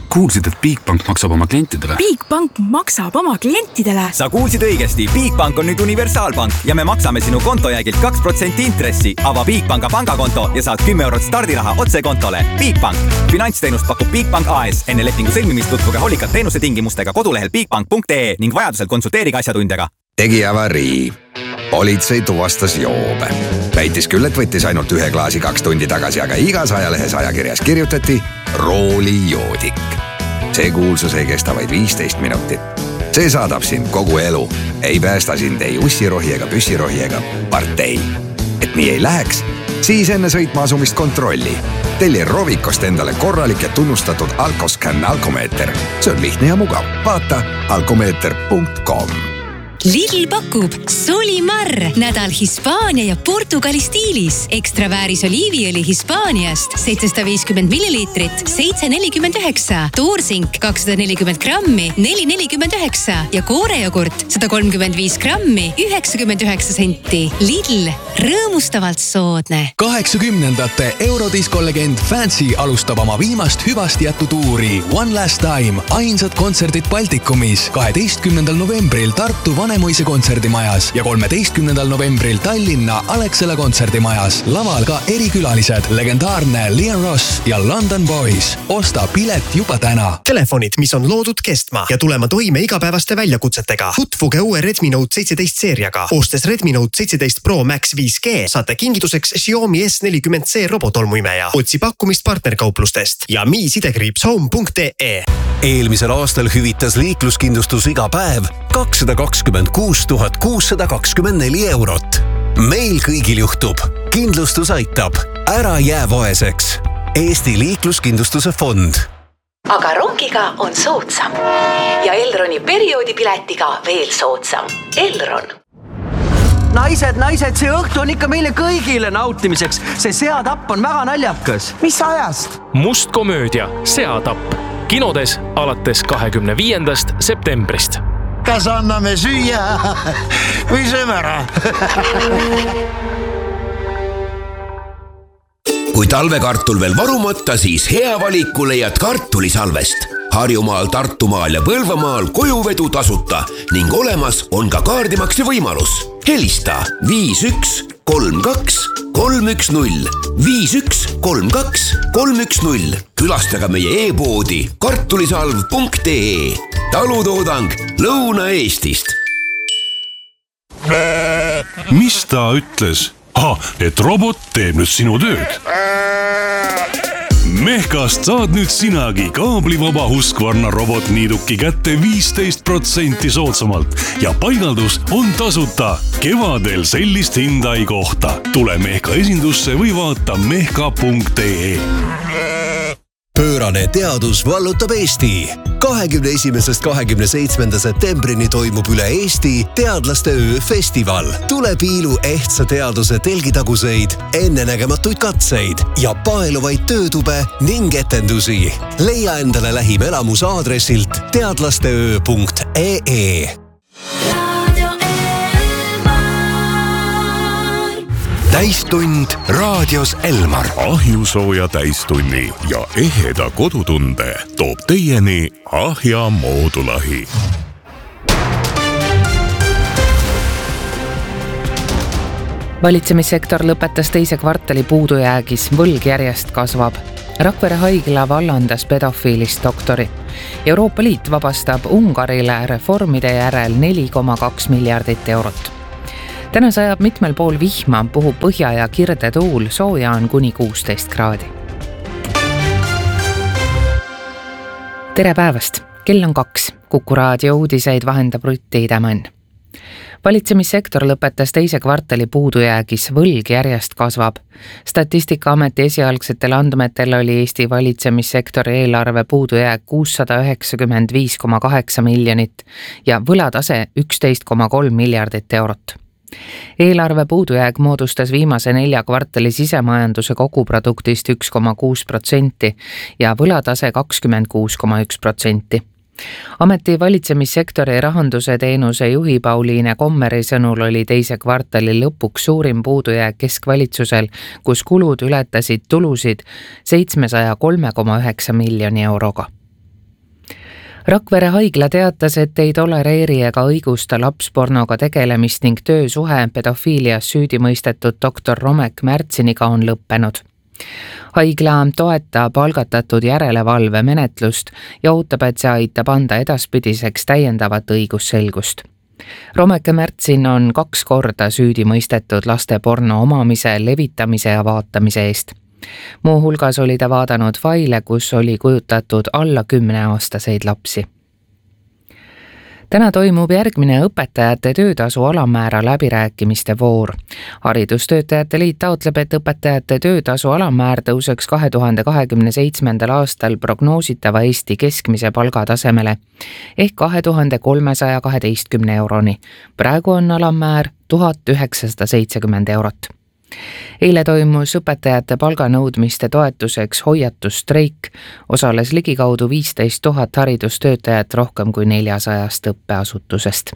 kuulsid, et Bigbank maksab oma klientidele? Bigbank maksab oma klientidele? Sa kuulsid õigesti. Bigbank on nüüd universaalpank ja me maksame sinu kontojäägilt 2% intressi. Ava Bigbanka pangakonto ja saad 10 eurot stardiraha otse kontole. Bigbank. Finantsteenust pakub Bigbank AS. Enne lepingu sõlmimist tutvuge hoolikalt teenuse tingimustega kodulehel bigbank.ee ning vajadusel konsulteerige asjatundjaga. Tegi avarii. Politsei tuvastas joobe. Väitis küll, et võttis ainult 1 klaasi 2 tundi tagasi, aga igas ajalehes ajakirjas kirjutati roolijoodik. See kuulsus ei kesta vaid 15 minutit. See saadab sind kogu elu. Ei päästa sind ei ussirohi ega püssirohi ega partei. Et nii ei läheks, siis enne sõitma asumist kontrolli. Telli Rovikost endale korralik ja tunnustatud Alkoscan alkomeeter. See on lihtne ja mugav. Vaata alkomeeter.com. Lidl pakub Solimar, nädal Hispaania ja Portugali stiilis. Ekstra vääris oliiviõli Hispaaniast 750 milliliitrit, 7,49. Toorsink 240 grammi, 4,49. Ja koorejogurt 135 grammi, 99 senti. Lidl, rõõmustavalt soodne. 80ndate eurodiskolegend Fancy alustab oma viimast hüvast jätutuuri One Last Time. Ainsad kontserdid Baltikumis 12. novembril Tartu Vanemuise kontserdimajas ja 13. novembril Tallinna Alexela kontserdimajas. Laval ka erikülalised, legendaarne Leon Ross ja London Boys. Osta pilet juba täna. Telefonid, mis on loodud kestma ja tulema toime igapäevaste väljakutsetega. Tutvuge uue Redmi Note 17 seeriaga. Ostes Redmi Note 17 Pro Max 5G saate kingituseks Xiaomi S40C robotolmuimeja. Otsi pakkumist partnerkauplustest ja mi-home.ee. Eelmisel aastal hüvitas liikluskindlustus iga päev 226 624 eurot. Meil kõigil juhtub. Kindlustus aitab. Ära jää vaeseks. Eesti liikluskindlustuse fond. Aga rongiga on soodsam. Ja Elroni perioodipiletiga veel soodsam. Elron. Naised, see õhtu on ikka meile kõigile nautimiseks. See seatapp on väga naljakas. Mis ajast? Must komöödia Seatapp. Kinodes alates 25. septembrist. Kas anname süüa või sööme ära? Kui talvekartul veel varumata, siis hea valiku leiad kartulisalvest. Harjumaal, Tartumaal ja Põlvamaal kojuvedu tasuta ning olemas on ka kaardimakse võimalus. Helista 5132 310 5132 310. Külastage meie e-poodi kartulisalv.ee. Talutoodang Lõuna-Eestist. Mis ta ütles? Et robot teeb nüüd sinu tööd. Mehkast saad nüüd sinagi kaablivaba Husqvarna robotniiduki kätte 15% soodsamalt ja paigaldus on tasuta. Kevadel sellist hinda ei kohta. Tule Mehka esindusse või vaata mehka.ee. Pöörane teadus vallutab Eesti. 21. 27. septembrini toimub üle Eesti teadlaste ööfestival. Tule piilu ehtsa teaduse telgitaguseid, ennenägematuid katseid ja paeluvaid töötube ning etendusi. Leia endale lähim elamus aadressilt teadlasteöö.ee. Täistund raadios Elmar. Ahjusooja täistunni ja eheda kodutunde toob teieni Ahja moodulahi. Valitsemissektor lõpetas teise kvartali puudujäägis, võlg järjest kasvab. Rakvere haigla vallandas pedofiilist doktori. Euroopa Liit vabastab Ungarile reformide järel 4,2 miljardit eurot. Täna sajab mitmel pool vihma, puhub põhja ja kirde tuul, sooja on kuni 16 kraadi. Tere päevast, kell on 2. Kuku raadio uudiseid vahendab Rutti Idemann. Valitsemissektor lõpetas teise kvartali puudujäägis, võlg järjest kasvab. Statistikaameti esialgsetel andmetel oli Eesti valitsemissektori eelarve puudujääg 695,8 miljonit ja võlatase 11,3 miljardit eurot. Eelarve puudujääg moodustas viimase 4 kvartali sisemajanduse koguproduktist 1,6% ja võlatase 26,1%. Ameti valitsemissektori rahanduse teenuse juhi Pauliine Kommeri sõnul oli teise kvartali lõpuks suurim puudujääg keskvalitsusel, kus kulud ületasid tulusid 703,9 miljoni euroga. Rakvere haigla teatas, et ei tolereeri ega õigusta lapspornoga tegelemist ning töösuhe pedofiilias süüdi mõistetud doktor Romek Märtsiniga on lõppenud. Haigla toetab algatatud järelevalve menetlust ja ootab, et see aitab anda edaspidiseks täiendavat õigusselgust. Romeke Märtsin on 2 korda süüdi mõistetud laste porno omamise, levitamise ja vaatamise eest. Muu hulgas oli ta vaadanud faile, kus oli kujutatud alla 10-aastaseid lapsi. Täna toimub järgmine õpetajate töötasu alammäära läbirääkimiste voor. Haridustöötajate liit taotleb, et õpetajate töötasu alammäär tõuseks 2027. aastal prognoositava Eesti keskmise palgatasemele ehk 2312 euroni. Praegu on alammäär 1970 eurot. Eile toimus õpetajate palganõudmiste toetuseks hoiatusstreik, osales ligikaudu 15 000 haridustöötajat rohkem kui 400 õppeasutusest.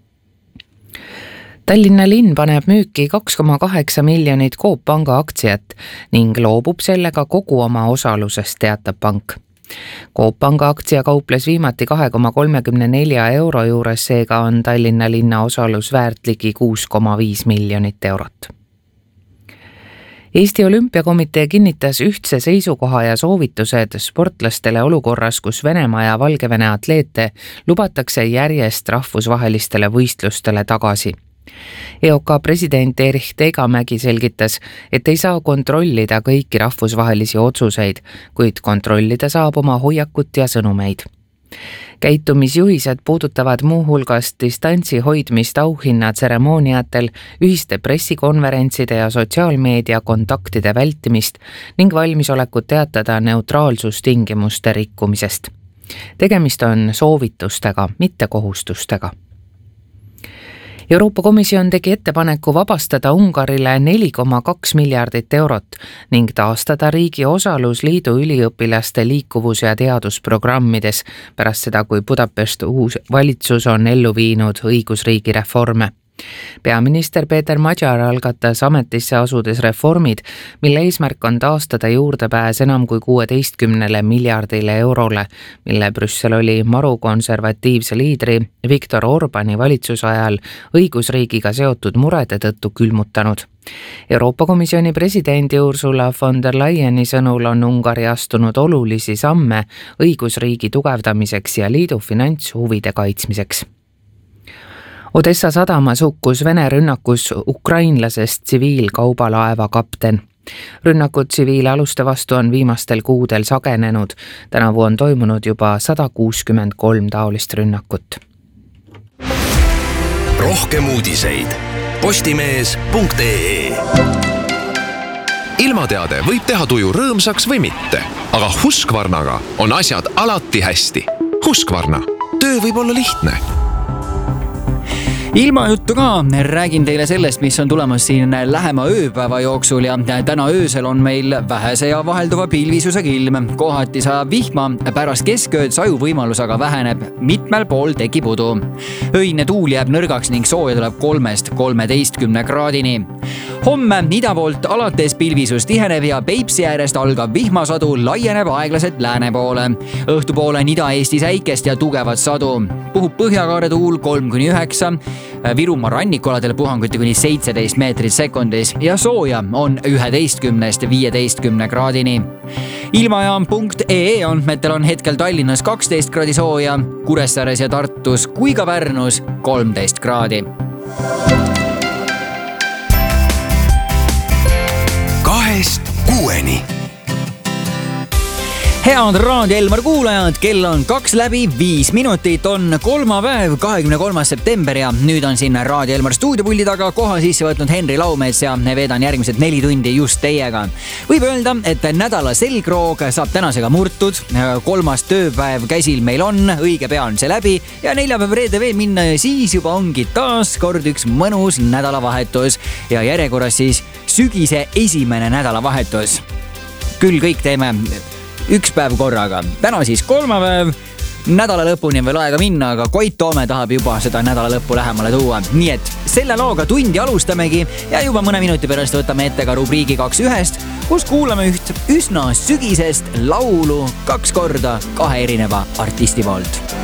Tallinna linn paneb müüki 2,8 miljonit Coop Panga aktsiat ning loobub sellega kogu oma osalusest, teatab pank. Coop Panga aktsia kauples viimati 2,34 euro juures, seega on Tallinna linna osalus väärt ligi 6,5 miljonit eurot. Eesti Olümpiakomitee kinnitas ühtse seisukoha ja soovitused sportlastele olukorras, kus Venemaa ja Valgevene atleete lubatakse järjest rahvusvahelistele võistlustele tagasi. EOK president Erich Tegamägi selgitas, et ei saa kontrollida kõiki rahvusvahelisi otsuseid, kuid kontrollida saab oma hoiakut ja sõnumeid. Käitumisjuhised puudutavad muu hulgas distantsi hoidmist auhinna tseremooniatel, ühiste pressikonverentside ja sotsiaalmeedia kontaktide vältimist ning valmisolekut teatada neutraalsustingimuste rikkumisest. Tegemist on soovitustega, mitte kohustustega. Euroopa Komisjon tegi ettepaneku vabastada Ungarile 4,2 miljardit eurot ning taastada riigi osalus liidu üliõpilaste liikuvus- ja teadusprogrammides pärast seda, kui Budapest uus valitsus on ellu viinud õigusriigi reforme. Peaminister Peeter Magyar algatas ametisse asudes reformid, mille eesmärk on taastada juurdepääs enam kui 16 miljardile eurole, mille Brüssel oli marukonservatiivse liidri Viktor Orbani valitsuse ajal õigusriigiga seotud murede tõttu külmutanud. Euroopa Komisjoni presidendi Ursula von der Leyeni sõnul on Ungari astunud olulisi samme õigusriigi tugevdamiseks ja liidu finantshuvide kaitsmiseks. Odessa sadamas hukkus Vene rünnakus ukrainlasest tsiviilkaubalaeva kapten. Rünnakud tsiviilaluste vastu on viimastel kuudel sagenenud. Tänavu on toimunud juba 163 taolist rünnakut. Rohkem uudiseid postimees.ee. Ilmateade võib teha tuju rõõmsaks või mitte, aga Husqvarnaga on asjad alati hästi. Husqvarna, töö võib olla lihtne. Ilma juttu ka räägin teile sellest, mis on tulemas siin lähema ööpäeva jooksul ja täna öösel on meil vähese ja vahelduva pilvisusega ilm. Kohati sajab vihma, pärast keskööd saju võimalus aga väheneb, mitmel pool tekib udu. Öine tuul jääb nõrgaks ning sooja tuleb 3-13 kraadini. Homme ida poolt alates pilvisus tiheneb ja Peipsi äärest algav vihmasadu laieneb aeglaselt lääne poole. Õhtupoole on Ida-Eesti säikest ja tugevat sadu. Puhub põhjakaare tuul 3-9, Virumaa rannikualadel puhanguti kuni 17 meetrit sekundis ja sooja on 11-15 kraadini. Ilmajaam.ee andmetel on hetkel Tallinnas 12 kraadi sooja, Kuressaares ja Tartus kui ka Pärnus 13 kraadi. 2-6. Head Raadio Elmar kuulajad, kell on 2:05 minutit, on kolmapäev, 23. september ja nüüd on siin Raadio Elmar stuudiopuldi taga koha sisse võtnud Henri Laumets ja veedan järgmised 4 tundi just teiega. Võib öelda, et nädala selgroog saab tänasega murtud, 3. tööpäev käsil meil on, õige pea on see läbi ja neljapäev reede veel minna ja siis juba ongi taas kord üks mõnus nädalavahetus ja järjekorras siis sügise esimene nädalavahetus. Küll kõik teeme üks päev korraga. Täna siis kolmapäev, nädala lõpuni on veel aega minna, aga Koit Toome tahab juba seda nädala lõppu lähemale tuua. Nii et selle looga tundi alustamegi ja juba mõne minuti pärast võtame ette ka rubriigi 2-1, kus kuulame üht üsna sügisest laulu 2 korda 2 erineva artisti poolt.